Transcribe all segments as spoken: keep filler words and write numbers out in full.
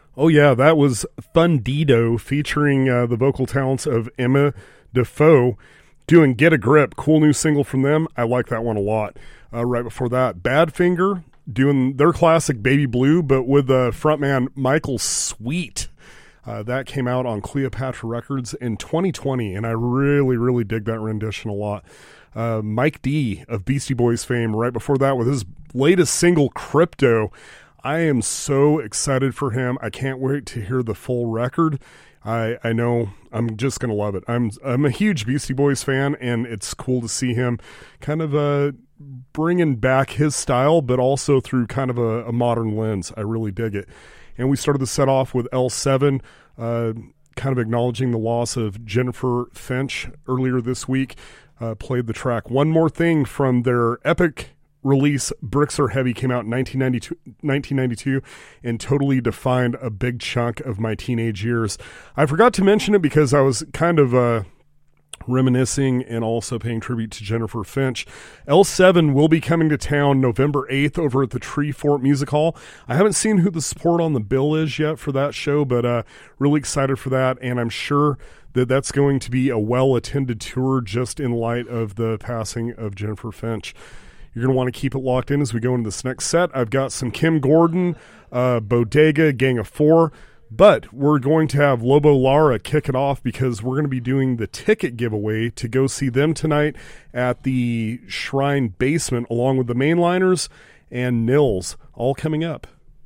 Oh, yeah, that was Fundido featuring uh, the vocal talents of Emma Defoe doing Get a Grip. Cool new single from them. I like that one a lot. Uh, right before that, Badfinger doing their classic Baby Blue, but with uh, frontman Michael Sweet. Uh, that came out on Cleopatra Records in twenty twenty, and I really, really dig that rendition a lot. Uh, Mike D of Beastie Boys fame right before that with his latest single, Crypto. I am so excited for him. I can't wait to hear the full record. I, I know I'm just going to love it. I'm I'm a huge Beastie Boys fan, and it's cool to see him kind of uh, bringing back his style, but also through kind of a, a modern lens. I really dig it. And we started the set off with L seven, uh, kind of acknowledging the loss of Jennifer Finch earlier this week. Uh, played the track One More Thing from their epic release Bricks Are Heavy, came out in nineteen ninety-two and totally defined a big chunk of my teenage years. I forgot to mention it because I was kind of uh, reminiscing and also paying tribute to Jennifer Finch. L seven will be coming to town November eighth over at the Tree Fort Music Hall. I haven't seen who the support on the bill is yet for that show, but uh, really excited for that, and I'm sure that that's going to be a well-attended tour just in light of the passing of Jennifer Finch. You're going to want to keep it locked in as we go into this next set. I've got some Kim Gordon, uh, Bodega, Gang of Four, but we're going to have Lobo Lara kick it off because we're going to be doing the ticket giveaway to go see them tonight at the Shrine Basement along with the Mainliners and Nils, all coming up.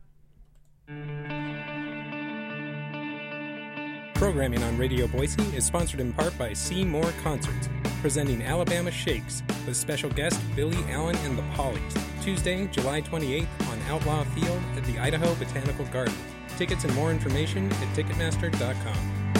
Programming on Radio Boise is sponsored in part by See More Concerts, presenting Alabama Shakes with special guest Billy Allen and the Pollies, Tuesday, July twenty-eighth on Outlaw Field at the Idaho Botanical Garden. Tickets and more information at Ticketmaster dot com.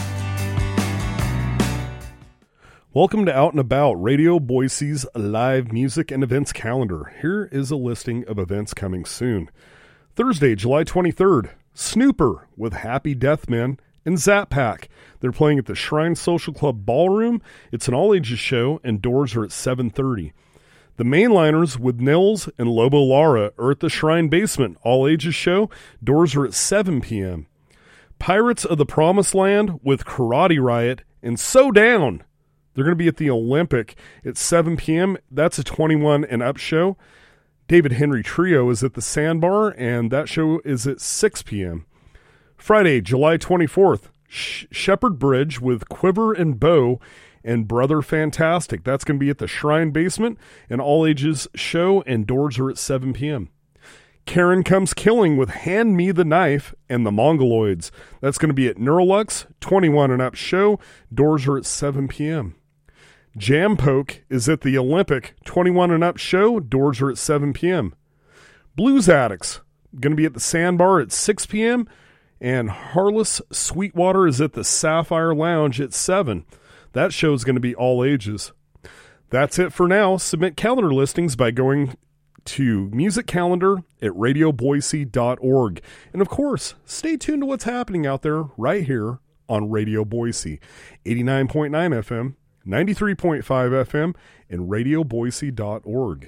Welcome to Out and About, Radio Boise's live music and events calendar. Here is a listing of events coming soon. Thursday, July twenty-third, Snooper with Happy Death Men and Zap Pack. They're playing at the Shrine Social Club Ballroom. It's an all-ages show, and doors are at seven thirty. The Mainliners with Nils and Lobo Lara are at the Shrine Basement, all-ages show. Doors are at seven p.m. Pirates of the Promised Land with Karate Riot and So Down. They're going to be at the Olympic at seven p.m. That's a twenty-one and up show. David Henry Trio is at the Sandbar, and that show is at six p.m. Friday, July twenty-fourth, Sh- Shepherd Bridge with Quiver and Bow and Brother Fantastic. That's going to be at the Shrine Basement, an all-ages show, and doors are at seven p.m. Karen Comes Killing with Hand Me the Knife and the Mongoloids. That's going to be at Neurolux, twenty-one and up show. Doors are at seven p.m. Jam Poke is at the Olympic, twenty-one and up show. Doors are at seven p.m. Blues Addicts, going to be at the Sandbar at six p.m., and Harless Sweetwater is at the Sapphire Lounge at seven. That show is going to be all ages. That's it for now. Submit calendar listings by going to music calendar at radio boise dot org. And of course, stay tuned to what's happening out there right here on Radio Boise. eighty-nine point nine F M, ninety-three point five F M, and radio boise dot org.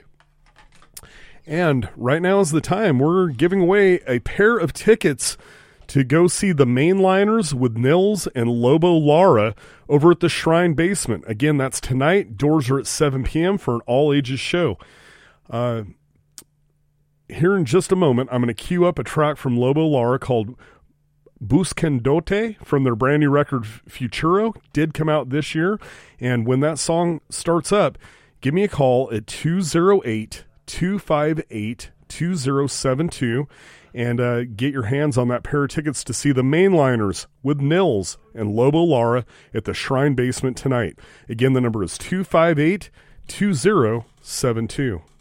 And right now is the time. We're giving away a pair of tickets to go see the Mainliners with Nils and Lobo Lara over at the Shrine Basement. Again, that's tonight. Doors are at seven p.m. for an all-ages show. Uh, here in just a moment, I'm going to cue up a track from Lobo Lara called Buscandote from their brand new record Futuro. Did come out this year. And when that song starts up, give me a call at two oh eight, two five eight, two oh seven two. And uh, get your hands on that pair of tickets to see the Mainliners with Nils and Lobo Lara at the Shrine Basement tonight. Again, the number is two five eight, two oh seven two.